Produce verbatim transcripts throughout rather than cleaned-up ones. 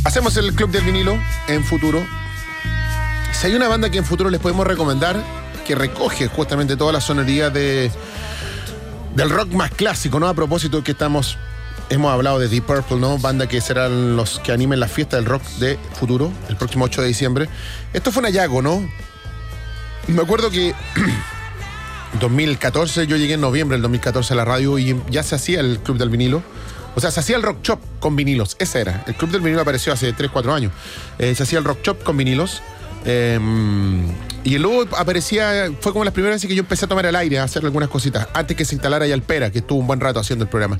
Hacemos el Club del Vinilo en Futuro. Si hay una banda que en Futuro les podemos recomendar, que recoge justamente toda la sonoridad de, del rock más clásico, ¿no? A propósito que estamos, hemos hablado de Deep Purple, ¿no? Banda que serán los que animen la fiesta del rock de Futuro, el próximo ocho de diciembre. Esto fue un hallazgo, ¿no? Me acuerdo que dos mil catorce, yo llegué en noviembre del dos mil catorce a la radio y ya se hacía el Club del Vinilo. O sea, se hacía el rock shop con vinilos. Ese era. El Club del Vinilo apareció hace tres, cuatro años. Eh, se hacía el rock shop con vinilos. Eh, y luego aparecía, fue como las primeras veces que yo empecé a tomar el aire, a hacer algunas cositas, antes que se instalara ya el Pera, que estuvo un buen rato haciendo el programa.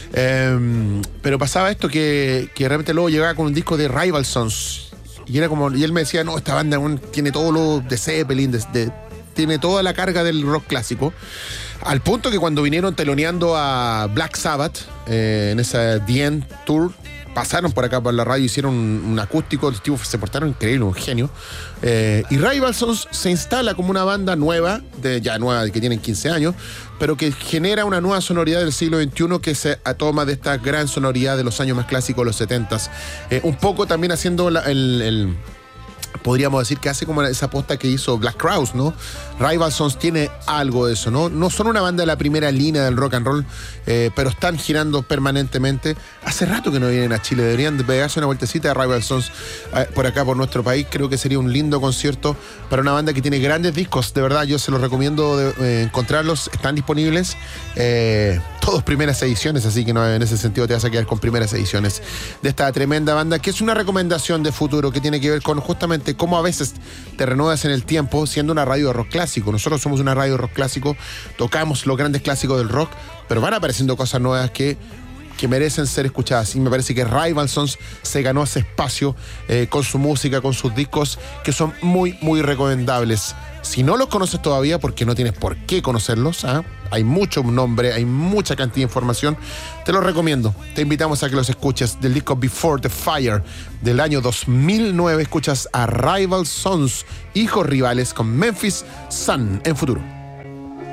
Eh, pero pasaba esto que, que de repente luego llegaba con un disco de Rival Sons. Y era como, y él me decía, no, esta banda un, tiene todo lo de Zeppelin, de, de, tiene toda la carga del rock clásico. Al punto que cuando vinieron teloneando a Black Sabbath, eh, en esa The End Tour, pasaron por acá por la radio, hicieron un, un acústico, los tipos se portaron increíble, un genio. Eh, y Rival Sons se instala como una banda nueva, de, ya nueva, que tienen quince años, pero que genera una nueva sonoridad del siglo veintiuno que se toma de esta gran sonoridad de los años más clásicos, los setentas. Eh, un poco también haciendo la, el... el podríamos decir que hace como esa aposta que hizo Black Crowes, ¿no? Rival Sons tiene algo de eso, ¿no? No son una banda de la primera línea del rock and roll, eh, pero están girando permanentemente. Hace rato que no vienen a Chile, deberían de pegarse una vueltecita de Rival Sons eh, por acá, por nuestro país. Creo que sería un lindo concierto para una banda que tiene grandes discos, de verdad, yo se los recomiendo de, eh, encontrarlos, están disponibles, eh, todos primeras ediciones, así que no, en ese sentido te vas a quedar con primeras ediciones de esta tremenda banda, que es una recomendación de Futuro que tiene que ver con justamente cómo a veces te renuevas en el tiempo siendo una radio de rock clásico. Nosotros somos una radio de rock clásico, tocamos los grandes clásicos del rock, pero van apareciendo cosas nuevas que, que merecen ser escuchadas. Y me parece que Rival Sons se ganó ese espacio eh, con su música, con sus discos, que son muy, muy recomendables. Si no los conoces todavía, porque no tienes por qué conocerlos, ¿eh? Hay mucho nombre, hay mucha cantidad de información, te los recomiendo. Te invitamos a que los escuches. Del disco Before the Fire del año dos mil nueve, escuchas a Rival Sons, hijos rivales, con Memphis Sun en Futuro.